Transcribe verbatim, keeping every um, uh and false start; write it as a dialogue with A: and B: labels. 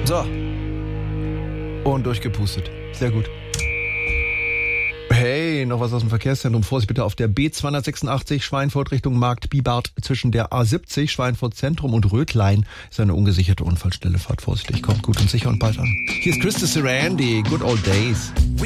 A: So. Und durchgepustet. Sehr gut. Hey, noch was aus dem Verkehrszentrum. Vorsicht bitte auf der B zweihundertsechsundachtzig Schweinfurt Richtung Markt Bibart zwischen der A siebzig Schweinfurt Zentrum und Rötlein ist eine ungesicherte Unfallstelle. Fahrt vorsichtig, kommt gut und sicher und bald an. Hier ist Christa Sarandi, Good Old Days.